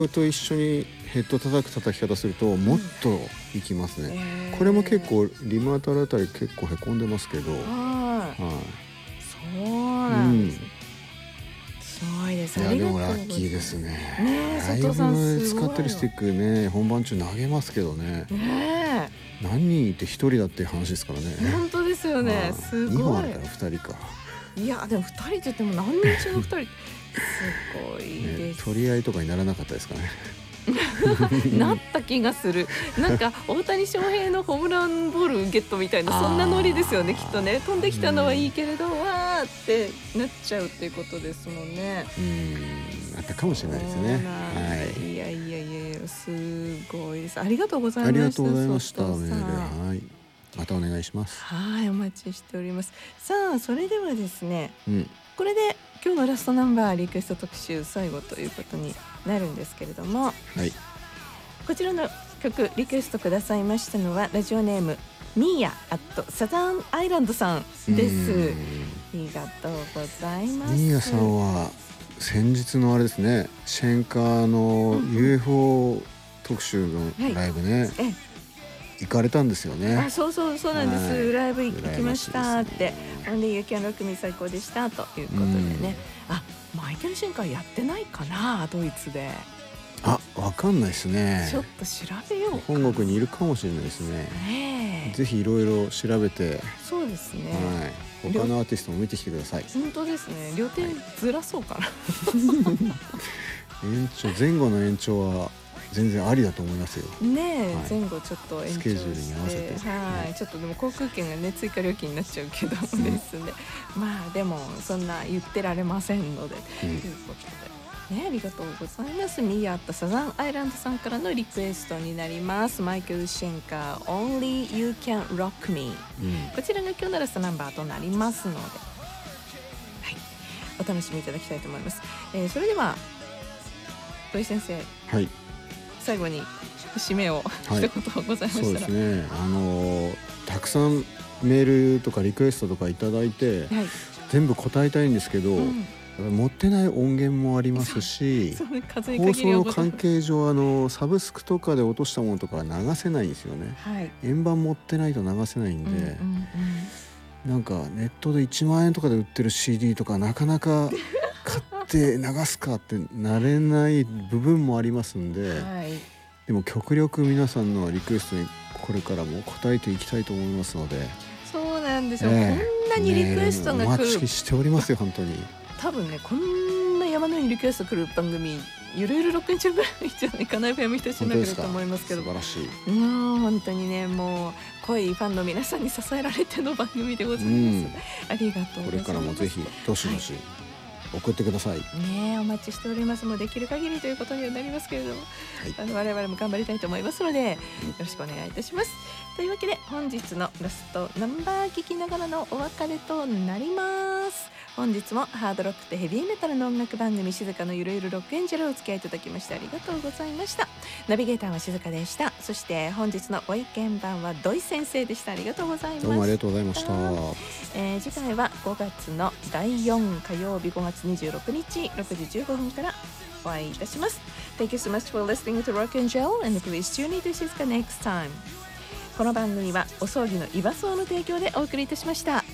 と一緒にヘッド叩く叩き方するともっといきますね、これも結構リムあたるあたり結構へこんでますけど、 そうなんです、すごいです。 いやでもラッキーですね。 佐藤さんすごい使ってるスティックね、本番中投げますけどね。何人いて1人だっていう話ですからね。 本当ですよね。すごい。 2本あるから2人か。 いやでも2人って言っても何人中の2人すごいです、 取り合いとかにならなかったですかね。 なった気がする。なんか大谷翔平のホームランボールゲットみたいなそんなノリですよねきっとね。飛んできたのはいいけれどわーってなっちゃうっていうことですもんね。 あったかもしれないですね。 いやいやいやすごいです。ありがとうございました。 ありがとうございました。メールまたお願いします。 お待ちしております。さあそれではですね、これで今日のラストナンバーリクエスト特集最後ということになるんですけれども、こちらの曲リクエストくださいましたのはラジオネームミーヤサザンアイランドさんです。ありがとうございます。 ミーヤさんは先日のあれですね、シェンカーの UFO 特集のライブね、行かれたんですよね。 そうなんです、ライブ行きましたって。ほんでYou Can Rock Me最高でしたということでね、マイケル・シェンカーやってないかなドイツで。 わかんないですね。 ちょっと調べよう。 本国にいるかもしれないですね。ぜひいろいろ調べて、 そうですね、 他のアーティストも見てきてください。 本当ですね。予定ずらそうかな。 前後の延長は全然ありだと思いますよ。 前後ちょっと延長してスケジュールに合わせて、 ちょっとでも航空券がね追加料金になっちゃうけどですね、でもそんな言ってられませんので、ということでありがとうございます。ミーヤサザンアイランドさんからのリクエストになります。マイケル・シェンカー Only You Can Rock Me、こちらが今日のラストナンバーとなりますので、お楽しみいただきたいと思います。それでは土井先生、最後に締めを一言ございましたら。そうですね、たくさんメールとかリクエストとかいただいて、全部答えたいんですけど、持ってない音源もありますし、放送の関係上サブスクとかで落としたものとかは流せないんですよね。円盤持ってないと流せないんで、なんかネットで1万円とかで売ってる CD とかなかなか買って流すかってなれない部分もありますんで、でも極力皆さんのリクエストにこれからも答えていきたいと思いますので。 そうなんですよ、こんなにリクエストが来る、 お待ちしておりますよ本当に。 多分ねこんな山のようにリクエスト来る番組ゆるゆる6日ぐらいじゃないかな。FMひとしなければと思いますけど、 素晴らしい。 本当にねもう濃いファンの皆さんに支えられての番組でございます。ありがとうございます。 これからもぜひどしどし送ってください。 お待ちしております。もうできる限りということにはなりますけれども、我々も頑張りたいと思いますので、よろしくお願いいたします。というわけで本日のラストナンバー聞きながらのお別れとなります。本日もハードロックとヘビーメタルの音楽番組静かのゆるゆるロックエンジェルをお付き合いいただきましてありがとうございました。ナビゲーターは静かでした。そして本日のご意見番は土井先生でした。ありがとうございました。 どうもありがとうございました。 次回は5月の第4火曜日5月26日6時15分からお会いいたします。 Thank you so much for listening to Rock and Gel and please tune in to 静か next time。 この番組はお葬儀のイバソーの提供でお送りいたしました。